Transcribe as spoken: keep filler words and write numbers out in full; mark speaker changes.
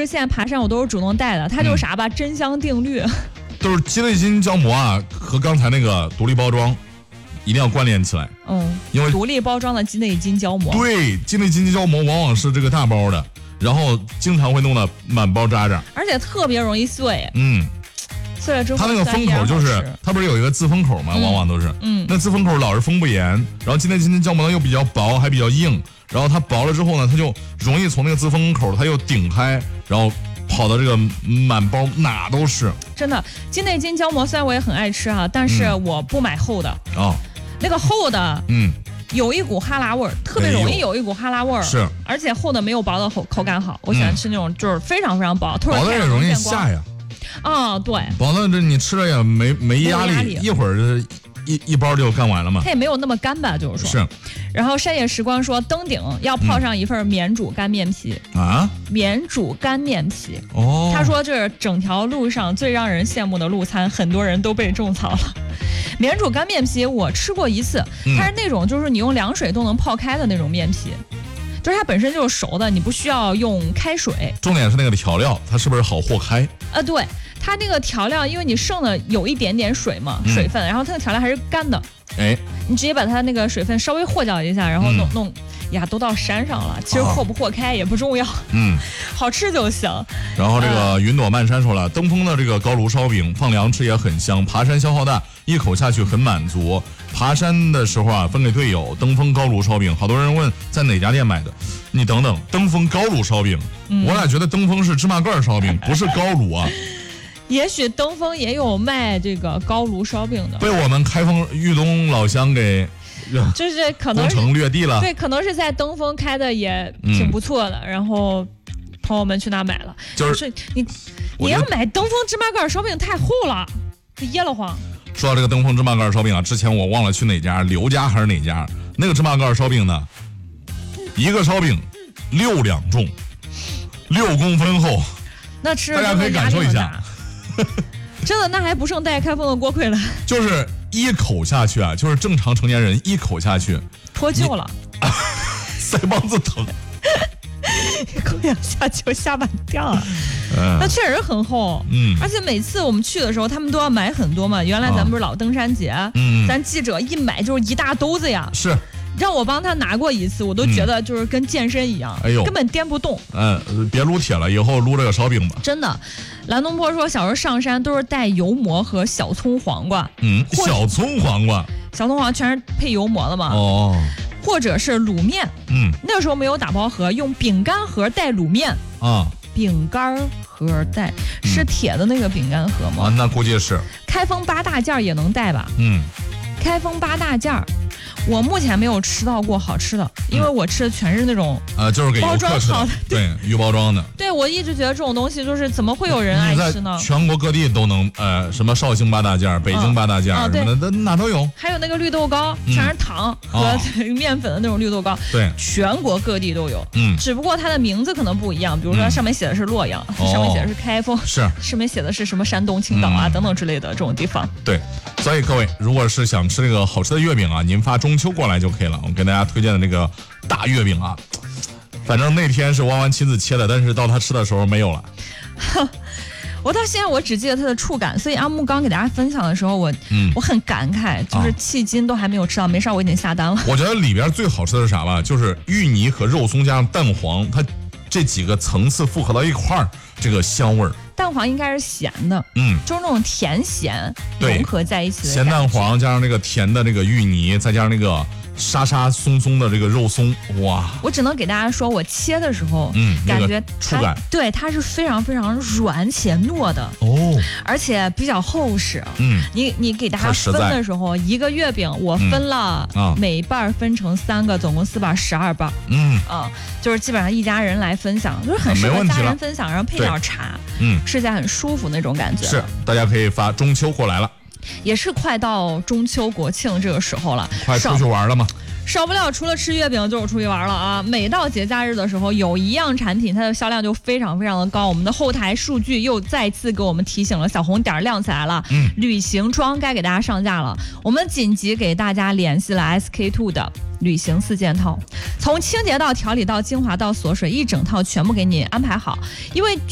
Speaker 1: 实现在爬山我都是主动带的，它就是啥吧，嗯、真香定律。
Speaker 2: 都是鸡内金胶膜啊，和刚才那个独立包装一定要关联起来。
Speaker 1: 嗯，
Speaker 2: 因为
Speaker 1: 独立包装的鸡内金胶膜，
Speaker 2: 对，鸡内金胶膜往往是这个大包的，然后经常会弄得满包渣渣，
Speaker 1: 而且特别容易碎。
Speaker 2: 嗯。
Speaker 1: 碎了之后，
Speaker 2: 它那个封口就是，它不是有一个自封口吗？
Speaker 1: 嗯、
Speaker 2: 往往都是，
Speaker 1: 嗯，
Speaker 2: 那自封口老是封不严，然后今天今天胶膜呢又比较薄，还比较硬，然后它薄了之后呢，它就容易从那个自封口它又顶开，然后跑到这个满包哪都是。
Speaker 1: 真的，金内金胶膜虽然我也很爱吃哈、啊，但是我不买厚的。
Speaker 2: 哦，
Speaker 1: 那个厚的，
Speaker 2: 嗯。
Speaker 1: 有一股哈喇味儿，特别容易有一股哈喇味儿，
Speaker 2: 是，
Speaker 1: 而且厚的没有薄的口口感好。我喜欢吃那种就是非常非常薄，
Speaker 2: 薄的也容易下呀。
Speaker 1: 哦，对，
Speaker 2: 薄的这你吃了也没没压力，
Speaker 1: 压力
Speaker 2: 一会儿一一包就干完了嘛。
Speaker 1: 它也没有那么干吧，就是说。
Speaker 2: 是。
Speaker 1: 然后山野时光说，登顶要泡上一份免煮干面皮、
Speaker 2: 嗯、啊，
Speaker 1: 免煮干面皮。
Speaker 2: 哦，
Speaker 1: 他说这是整条路上最让人羡慕的路餐，很多人都被种草了。免煮干面皮我吃过一次，它是那种就是你用凉水都能泡开的那种面皮。就是它本身就是熟的，你不需要用开水。
Speaker 2: 重点是那个调料，它是不是好和开？
Speaker 1: 啊，对，它那个调料，因为你剩的有一点点水嘛，嗯、水分，然后它的调料还是干的。
Speaker 2: 哎，
Speaker 1: 你直接把它那个水分稍微和搅一下，然后弄、嗯、弄，呀，都到山上了，其实和不和开也不重要，
Speaker 2: 嗯，
Speaker 1: 好吃就行。
Speaker 2: 然后这个云朵漫山说了，登峰的这个高炉烧饼放凉吃也很香，爬山消耗大，一口下去很满足。爬山的时候啊，分给队友。登峰高炉烧饼，好多人问在哪家店买的，你等等，登峰高炉烧饼，嗯、我俩觉得登峰是芝麻盖烧饼，不是高炉啊。
Speaker 1: 也许登峰也有卖这个高炉烧饼的，
Speaker 2: 被我们开封豫东老乡给
Speaker 1: 就是可能
Speaker 2: 攻城略地了。
Speaker 1: 对，可能是在登峰开的也挺不错的，嗯、然后朋友们去那买了。
Speaker 2: 就是
Speaker 1: 你你要买登峰芝麻盖烧饼太厚了，噎了慌。
Speaker 2: 说到这个登峰芝麻盖烧饼啊，之前我忘了去哪家，刘家还是哪家，那个芝麻盖烧饼呢，一个烧饼六两重，六公分厚，
Speaker 1: 那吃
Speaker 2: 大家可以感受一下。
Speaker 1: 真的，那还不剩带开封的锅盔了。
Speaker 2: 就是一口下去啊，就是正常成年人一口下去
Speaker 1: 脱臼了，
Speaker 2: 腮帮子疼，
Speaker 1: 一口咬下去下巴掉了。嗯、那确实很厚，嗯，而且每次我们去的时候，他们都要买很多嘛。原来咱们不是老登山节，嗯，咱记者一买就是一大兜子呀。
Speaker 2: 是。
Speaker 1: 让我帮他拿过一次，我都觉得就是跟健身一样，
Speaker 2: 哎呦，
Speaker 1: 根本颠不动。
Speaker 2: 嗯，别撸铁了，以后撸这个烧饼吧。
Speaker 1: 真的，蓝东坡说小时候上山都是带油馍和小葱黄瓜。
Speaker 2: 嗯，小葱黄瓜，
Speaker 1: 小葱黄瓜全是配油馍的嘛。
Speaker 2: 哦。
Speaker 1: 或者是卤面。
Speaker 2: 嗯，
Speaker 1: 那时候没有打包盒，用饼干盒带卤面。
Speaker 2: 啊。
Speaker 1: 饼干盒带是铁的那个饼干盒吗？
Speaker 2: 啊，那估计是。
Speaker 1: 开封八大件也能带吧？
Speaker 2: 嗯。
Speaker 1: 开封八大件儿，我目前没有吃到过好吃的，因为我吃的全是那种
Speaker 2: 呃，就是给
Speaker 1: 包装好的，
Speaker 2: 对，预包装的。
Speaker 1: 对，我一直觉得这种东西就是怎么会有人爱吃呢？
Speaker 2: 全国各地都能，呃，什么绍兴八大件、北京八大件什么的，哪都有。
Speaker 1: 还有那个绿豆糕，全是糖和面粉的那种绿豆糕，
Speaker 2: 对，
Speaker 1: 全国各地都有。
Speaker 2: 嗯，
Speaker 1: 只不过它的名字可能不一样，比如说上面写的是洛阳，上面写的是开封，
Speaker 2: 是
Speaker 1: 上面写的是什么山东、青岛啊等等之类的这种地方。
Speaker 2: 对，所以各位如果是想吃这个好吃的月饼啊，您发中秋过来就可以了。我给大家推荐的这个大月饼啊，反正那天是弯弯亲自切的，但是到他吃的时候没有了。
Speaker 1: 我到现在我只记得它的触感，所以阿木刚给大家分享的时候，我、嗯、我很感慨，就是迄今都还没有吃到，没事我已经下单了。
Speaker 2: 我觉得里边最好吃的是啥吧？就是芋泥和肉松加上蛋黄，它这几个层次复合到一块儿，这个香味儿。
Speaker 1: 蛋黄应该是咸的，
Speaker 2: 嗯，
Speaker 1: 就是那种甜咸融合在一起的
Speaker 2: 咸蛋黄加上那个甜的那个芋泥，再加上那个沙沙松松的这个肉松，哇！
Speaker 1: 我只能给大家说，我切的时候，
Speaker 2: 嗯，
Speaker 1: 感觉它、
Speaker 2: 触感
Speaker 1: 对它是非常非常软且糯的
Speaker 2: 哦，
Speaker 1: 而且比较厚实。
Speaker 2: 嗯，
Speaker 1: 你你给大家分的时候，一个月饼我分了、嗯啊、每半分成三个，总共四瓣，十二瓣。
Speaker 2: 嗯
Speaker 1: 啊，就是基本上一家人来分享，就是很适合家人分享，然后配点茶，
Speaker 2: 嗯，
Speaker 1: 吃起来很舒服那种感觉。
Speaker 2: 是，大家可以发中秋过来了。
Speaker 1: 也是快到中秋国庆这个时候了，
Speaker 2: 快出去玩了吗？
Speaker 1: 少不了除了吃月饼就是出去玩了啊！每到节假日的时候，有一样产品它的销量就非常非常的高。我们的后台数据又再次给我们提醒了，小红点亮起来了。
Speaker 2: 嗯，
Speaker 1: 旅行装该给大家上架了。我们紧急给大家联系了 S K two 的旅行四件套，从清洁到调理到精华到锁水，一整套全部给你安排好，因为